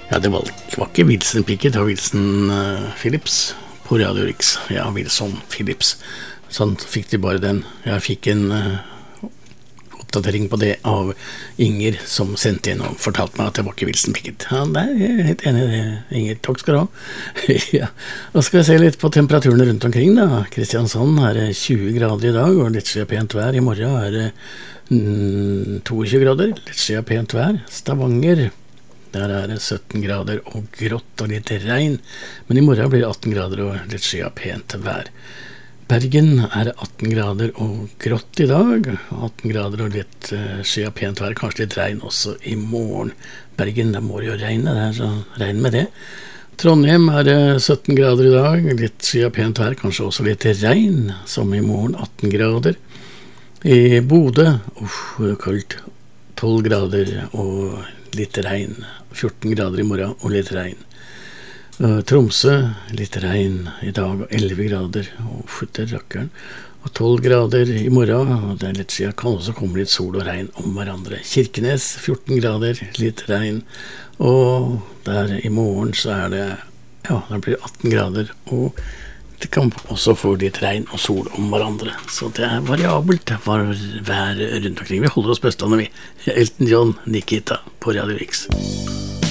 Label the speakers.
Speaker 1: Ja, det var ikke Wilson Pickett, det var Wilson Phillips på Radio Rix. Ja, Wilson Phillips. Sånn fikk de bare den. Jeg fikk en oppdatering på det av Inger, som sendte inn og fortalte meg at det var ikke Wilson Pickett. Ja, jeg er helt enig i det, Inger. Takk skal du ha. Ja. Og skal vi se litt på temperaturen rundt omkring da. Kristiansand er 20 grader i dag, og litt skje pent vær. I morgen er det 22 grader, litt skje pent vær. Stavanger, der er det 17 grader og grått og litt regn, men i morgen blir det 18 grader og litt skye pent vær. Bergen er 18 grader og grått i dag, 18 grader og litt skye pent vær, kanskje litt regn også i morgen. Bergen, der må det jo regne, det er så regn med det. Trondheim er 17 grader i dag, litt skye pent vær, kanskje også litt regn, som i morgen 18 grader. I Bodø, kaldt, 12 grader og litt regn, 14 grader i morgen og litt regn. Tromsø, litt regn i dag, 11 grader, det rakkeren, og 12 grader i morgen, og det er litt siden, kan også komme litt sol og regn om hverandre. Kirkenes, 14 grader, litt regn, og der i morgen så er det, ja, det blir 18 grader, og det kan også få litt regn og sol om hverandre, så det er variabelt vær rundt omkring. Vi holder oss på Østlandet, vi. Elton John, Nikita på Radio Rix.